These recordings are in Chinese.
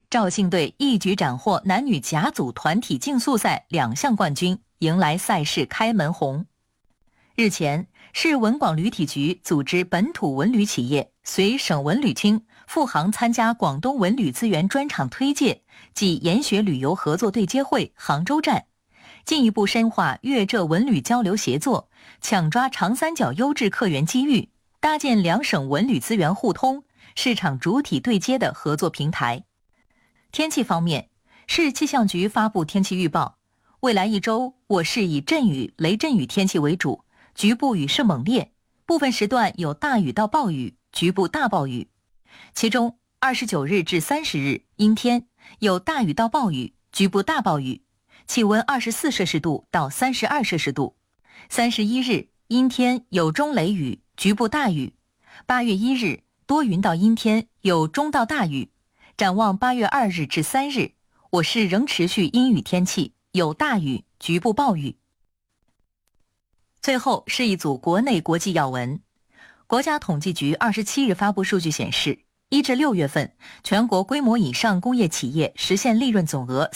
肇庆队一举斩获男女甲组团体竞速赛2项冠军，迎来赛事开门红。日前，市文广旅体局组织本土文旅企业随省文旅厅赴杭参加广东文旅资源专场推介暨研学旅游合作对接会杭州站，进一步深化粤浙文旅交流协作，抢抓长三角优质客源机遇，搭建两省文旅资源互通、市场主体对接的合作平台。天气方面，市气象局发布天气预报，未来一周我市以阵雨、雷阵雨天气为主，局部雨势猛烈，部分时段有大雨到暴雨，局部大暴雨。其中29日至30日阴天，有大雨到暴雨，局部大暴雨，气温24摄氏度到32摄氏度。31日阴天，有中雷雨，局部大雨。8月1日多云到阴天，有中到大雨。展望8月2日至3日，我市仍持续阴雨天气，有大雨，局部暴雨。最后是一组国内国际要闻。国家统计局27日发布数据显示，1至6月份，全国规模以上工业企业实现利润总额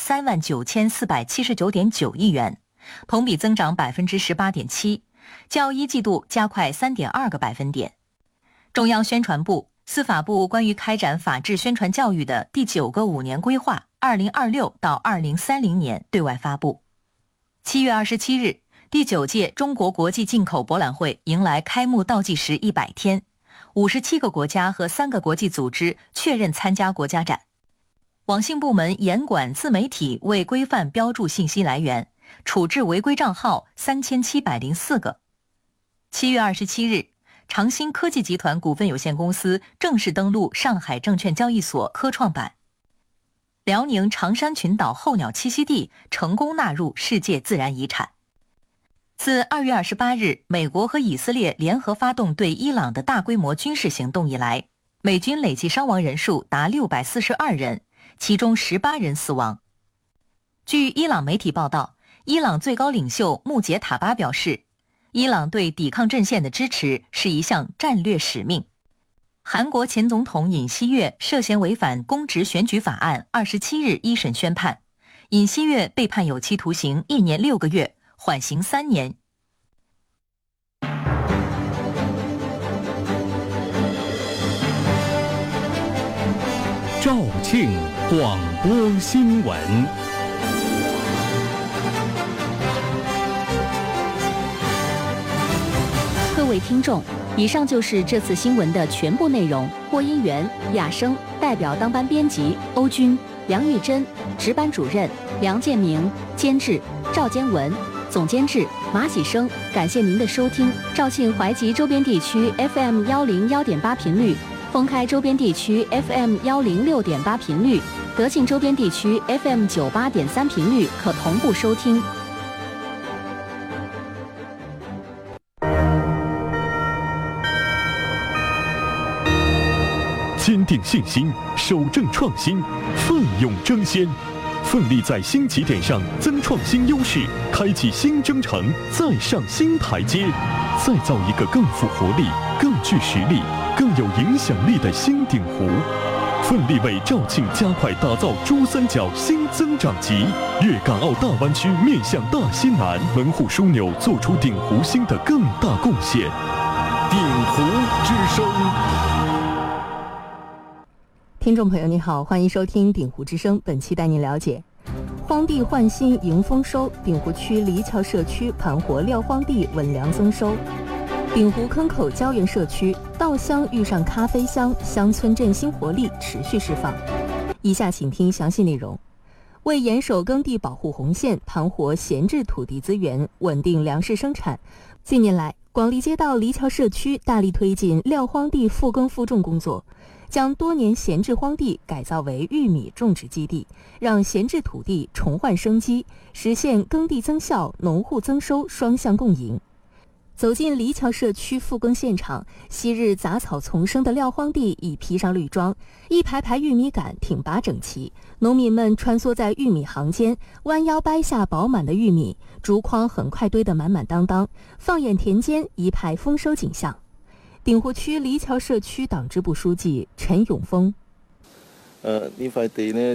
39479.9亿元，同比增长18.7%，较一季度加快3.2个百分点。中央宣传部、司法部关于开展法治宣传教育的第9个5年规划2026到2030年对外发布。7月27日，第9届中国国际进口博览会迎来开幕倒计时100天，57个国家和3个国际组织确认参加国家展。网信部门严管自媒体未规范标注信息来源，处置违规账号3704个。7月27日，长兴科技集团股份有限公司正式登陆上海证券交易所科创板。辽宁长山群岛候鸟栖息地成功纳入世界自然遗产。自2月28日美国和以色列联合发动对伊朗的大规模军事行动以来，美军累计伤亡人数达642人，其中18人死亡。据伊朗媒体报道，伊朗最高领袖穆杰塔巴表示，伊朗对抵抗阵线的支持是一项战略使命。韩国前总统尹锡悦涉嫌违反公职选举法案27日一审宣判，尹锡悦被判有期徒刑1年6个月，缓刑3年。 肇庆广播新闻。 各位听众，以上就是这次新闻的全部内容。播音员亚生，代表当班编辑欧军、梁玉珍，值班主任梁建明，监制赵坚文，总监制马喜生。感谢您的收听。肇庆淮吉周边地区 FM 101.8频率，封开周边地区 FM 106.8频率，德庆周边地区 FM 98.3频率可同步收听。 坚定信心，守正创新，奋勇争先，奋力在新起点上增创新优势，开启新征程，再上新台阶，再造一个更富活力、更具实力、更有影响力的新鼎湖。奋力为肇庆加快打造珠三角新增长极，粤港澳大湾区面向大西南，门户枢纽做出鼎湖新的更大贡献。鼎湖之声。 听众朋友你好，欢迎收听鼎湖之声，本期带您了解荒地换新迎丰收，鼎湖区黎桥社区盘活撂荒地稳粮增收。鼎湖坑口胶原社区稻香遇上咖啡香，乡村振兴活力持续释放。以下请听详细内容。为严守耕地保护红线，盘活闲置土地资源，稳定粮食生产，近年来广利街道黎桥社区大力推进撂荒地复耕复种工作，将多年闲置荒地改造为玉米种植基地，让闲置土地重焕生机，实现耕地增效、农户增收双向共赢。走进黎桥社区复耕现场，昔日杂草丛生的撂荒地已披上绿装，一排排玉米杆挺拔整齐，农民们穿梭在玉米行间，弯腰掰下饱满的玉米，竹筐很快堆得满满当当，放眼田间一派丰收景象。鼎湖区黎桥社区党支部书记陈永峰， 呢塊地呢